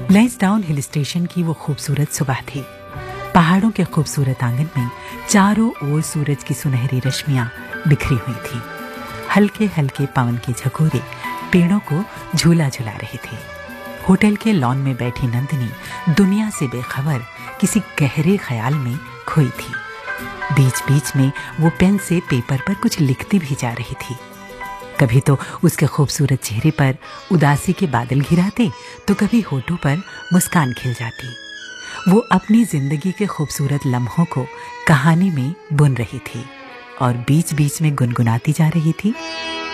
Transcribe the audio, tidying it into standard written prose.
Lansdowne hill station की वो खूबसूरत सुबह थी। पहाड़ों के खूबसूरत आंगन में चारों ओर सूरज की सुनहरी रश्मियां बिखरी हुई थी। हल्के हल्के पवन के झकोरे पेड़ों को झूला झुला रहे थे। होटल के लॉन में बैठी नंदिनी दुनिया से बेखबर किसी गहरे ख्याल में खोई थी। बीच बीच में वो पेन से पेपर पर कुछ लिखती भी जा रही थी। कभी तो उसके खूबसूरत चेहरे पर उदासी के बादल घिराते, तो कभी होठों पर मुस्कान खिल जाती। वो अपनी जिंदगी के खूबसूरत लम्हों को कहानी में बुन रही थी और बीच बीच में गुनगुनाती जा रही थी।